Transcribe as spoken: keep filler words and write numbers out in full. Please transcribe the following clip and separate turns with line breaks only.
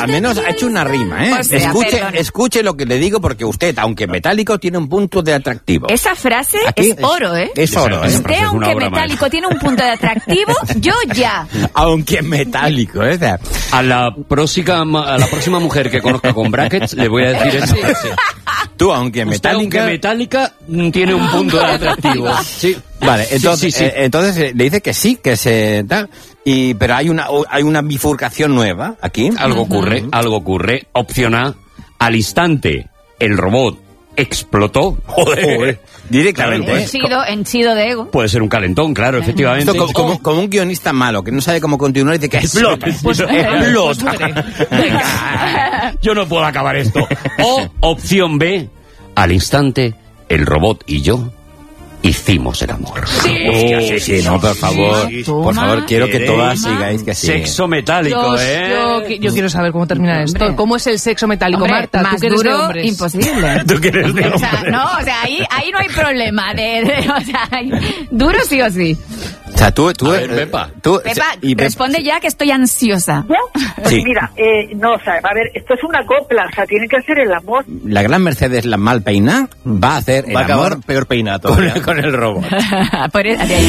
al menos ha hecho una rima, ¿eh?
O sea,
escuche,
perdona.
escuche lo que le digo, porque usted, aunque metálico, tiene un punto de atractivo.
Esa frase
Aquí
es oro, ¿eh?
Es oro, ¿eh?
Usted, aunque metálico, tiene un punto de atractivo, yo ya.
Aunque metálico, ¿eh? O sea,
A la próxima, a la próxima mujer que conozca con brackets le voy a decir eso.
tú, aunque
Usted,
metálica...
aunque metálica, mm, tiene un punto de atractivo. Sí.
Vale, entonces,
sí, sí, sí.
eh, entonces eh, le dice que sí, que se da, y pero hay una hay una bifurcación nueva aquí.
Algo ocurre, uh-huh. algo ocurre. Opción A, al instante el robot explotó. Joder.
Joder. Directamente.
En
¿eh?
chido, en chido de ego.
Puede ser un calentón, claro, efectivamente.
Esto como, como, como un guionista malo que no sabe cómo continuar y dice que explota.
Pues,
explota.
Venga, yo no puedo acabar esto. O opción B, al instante el robot y yo hicimos el amor.
Sí,
Hostia, sí, sí, no, por favor,
Sí,
por
toma,
favor, quiero que todas
toma.
sigáis que sí.
Sexo metálico,
Yo,
¿eh?
yo, yo quiero saber cómo termina esto.
Hombre.
¿Cómo es el sexo metálico,
Hombre,
Marta?
más
Tú que eres de
duro,
hombres.
imposible.
¿Tú que eres de
O sea,
hombres?
no, o sea, ahí, ahí no hay problema. De, de- o sea, hay- duro sí o sí.
O sea, tú, tú,
A ver,
eh,
Pepa.
tú,
Pepa,
y Pe-
responde ya que estoy ansiosa.
¿Ya? Pues
Sí.
mira, eh, no, o sea, a ver, esto es una copla, o sea, tiene que hacer el amor.
la gran Mercedes, la mal peina, va a hacer el
Va a acabar
amor
peor peinado
con,
todavía.
con el robot.
Por, de ahí